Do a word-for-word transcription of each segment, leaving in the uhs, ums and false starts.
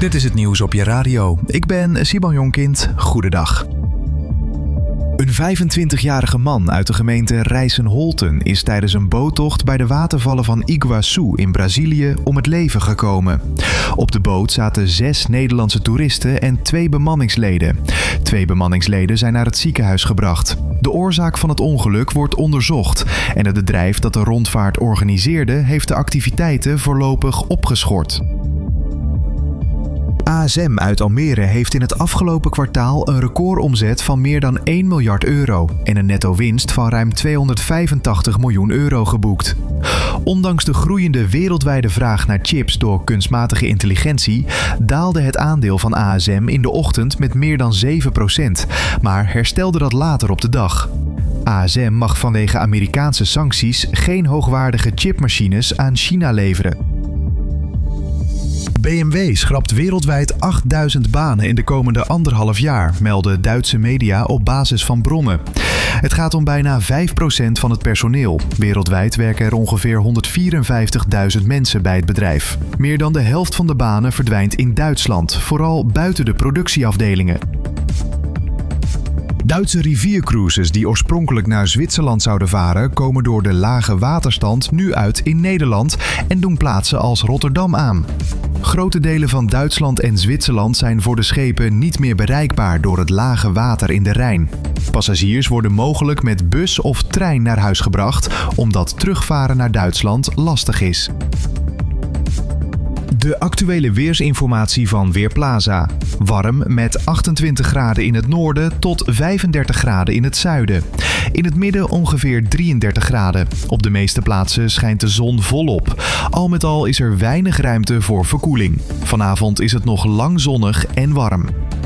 Dit is het nieuws op je radio. Ik ben Simon Jonkind. Goedendag. Een vijfentwintigjarige man uit de gemeente Rijssen-Holten is tijdens een boottocht bij de watervallen van Iguaçu in Brazilië om het leven gekomen. Op de boot zaten zes Nederlandse toeristen en twee bemanningsleden. Twee bemanningsleden zijn naar het ziekenhuis gebracht. De oorzaak van het ongeluk wordt onderzocht en het bedrijf dat de rondvaart organiseerde heeft de activiteiten voorlopig opgeschort. A S M uit Almere heeft in het afgelopen kwartaal een recordomzet van meer dan één miljard euro en een netto winst van ruim tweehonderdvijfentachtig miljoen euro geboekt. Ondanks de groeiende wereldwijde vraag naar chips door kunstmatige intelligentie daalde het aandeel van A S M in de ochtend met meer dan zeven procent, maar herstelde dat later op de dag. A S M mag vanwege Amerikaanse sancties geen hoogwaardige chipmachines aan China leveren. B M W schrapt wereldwijd achtduizend banen in de komende anderhalf jaar, melden Duitse media op basis van bronnen. Het gaat om bijna vijf procent van het personeel. Wereldwijd werken er ongeveer honderdvierenvijftigduizend mensen bij het bedrijf. Meer dan de helft van de banen verdwijnt in Duitsland, vooral buiten de productieafdelingen. Duitse riviercruises die oorspronkelijk naar Zwitserland zouden varen, komen door de lage waterstand nu uit in Nederland en doen plaatsen als Rotterdam aan. Grote delen van Duitsland en Zwitserland zijn voor de schepen niet meer bereikbaar door het lage water in de Rijn. Passagiers worden mogelijk met bus of trein naar huis gebracht, omdat terugvaren naar Duitsland lastig is. De actuele weersinformatie van Weerplaza. Warm met achtentwintig graden in het noorden tot vijfendertig graden in het zuiden. In het midden ongeveer drieëndertig graden. Op de meeste plaatsen schijnt de zon volop. Al met al is er weinig ruimte voor verkoeling. Vanavond is het nog lang zonnig en warm.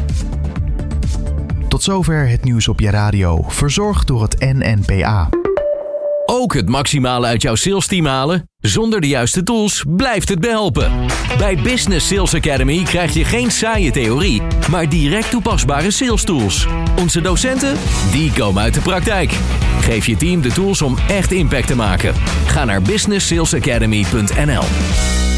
Tot zover het nieuws op je radio. Verzorgd door het N N P A. Ook het maximale uit jouw salesteam halen? Zonder de juiste tools blijft het behelpen. Bij Business Sales Academy krijg je geen saaie theorie, maar direct toepasbare sales tools. Onze docenten, die komen uit de praktijk. Geef je team de tools om echt impact te maken. Ga naar business sales academy punt n l.